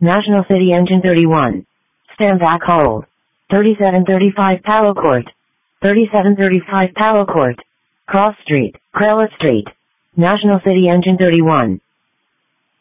National City Engine 31. Stand back hold. 3735 Palo Court. 3735 Palo Court. Cross Street, Crella Street. National City Engine 31.